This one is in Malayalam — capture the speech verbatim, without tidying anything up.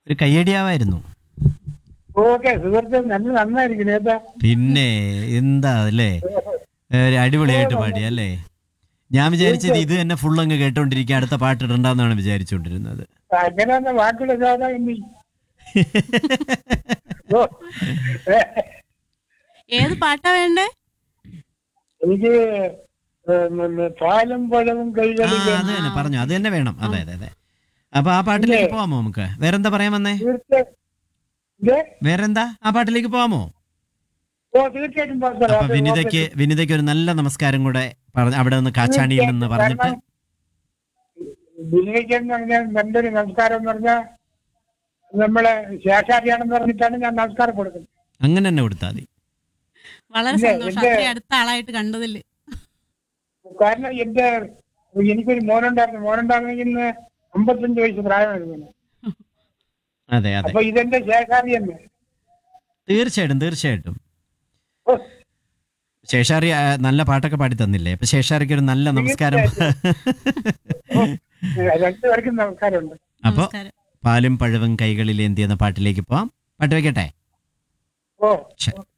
ഒരു കയ്യടിയാവായിരുന്നു. ഓക്കെ സുഹൃത്തെ, നല്ല നന്നായിരിക്കും ഏതാ. പിന്നെ എന്താ അല്ലേ, ഒരു അടിപൊളിയായിട്ട് പാടി അല്ലേ. ഞാൻ വിചാരിച്ചത് ഇത് തന്നെ ഫുൾ അങ്ങ് കേട്ടോണ്ടിരിക്കുക, അടുത്ത പാട്ട് ഇടണ്ടെന്നാണ് വിചാരിച്ചുകൊണ്ടിരുന്നത്. അങ്ങനെ തന്നെ വാക്കുകൾ സാധാ ഹിന്ദി. ഓ, ഏ, ഏത് പാട്ടാ വേണ്ടേ? എനിക്ക് പാലും പഴവും ആ കൈകളിൽ അത് തന്നെ പറഞ്ഞു, അത് തന്നെ വേണം. അതെ അതെ അതെ. അപ്പൊ ആ പാട്ടിലേക്ക് പോവാമോ നമുക്ക്? വേറെന്താ പറയാൻ വന്നേ? തീർച്ചയായും ഇത് വേറെന്താ, ആ പാട്ടിലേക്ക് പോവാമോ? ഓ തീർച്ചയായിട്ടും പാസ്സാ. അപ്പൊ വിനിതയ്ക്ക് വിനിതയ്ക്ക് ഒരു നല്ല നമസ്കാരം കൂടെ പറഞ്ഞ് അവിടെ നിന്ന് കാച്ചാണിയിൽ നിന്ന് പറഞ്ഞിട്ട്. വിനിയോഗിക്കെന്ന് പറഞ്ഞാൽ നല്ലൊരു നമസ്കാരം എന്ന് പറഞ്ഞാൽ നമ്മളെ ശേഷാരിയാണെന്ന് പറഞ്ഞിട്ടാണ് ഞാൻ നമസ്കാരം കൊടുക്കുന്നത്. അങ്ങനെ തന്നെ കൊടുത്താൽ മതി. വളരെ ഇല്ല, സന്തോഷം എന്റെ- അത്രയും അടുത്ത ആളായിട്ട് കണ്ടതില്. കാരണം എന്റെ എനിക്കൊരു മോനുണ്ടായിരുന്നു. മോനുണ്ടായിരുന്നെങ്കിൽ അമ്പത്തഞ്ച് വയസ്സ് പ്രായമായിരുന്നു. അതെ അതെ, അപ്പൊ ഇതെന്റെ ശേഷാരി തന്നെ. തീർച്ചയായിട്ടും തീർച്ചയായിട്ടും. ഓ, ശേഷാറി ആ, നല്ല പാട്ടൊക്കെ പാടി തന്നില്ലേ, അപ്പൊ ശേഷാറിക്ക് ഒരു നല്ല നമസ്കാരം. ഓ, രണ്ടുപേർക്കും നമസ്കാരമുണ്ട്. അപ്പൊ നമസ്കാരം. പാലും പഴവും കൈകളിലേന്തി എന്ന പാട്ടിലേക്ക് പോവാം. പാട്ട് വെക്കട്ടെ? ഓ ശരി.